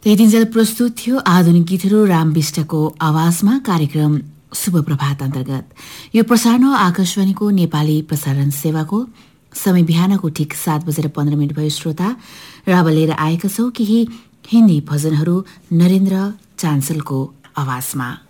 त्यतिन्जेल प्रस्तुत थियो आधुनिक गीतहरू राम विष्टको आवाजमा कार्यक्रम शुभ प्रभात अन्तर्गत। यो प्रसारण हो आकाशवाणीको नेपाली प्रसारण सेवाको। समय बिहानको ठिक 7:15 भयो। श्रोता, र अब लिएर आएका छौं केही हिन्दी भजनहरू नरेन्द्र चान्सलको आवाजमा।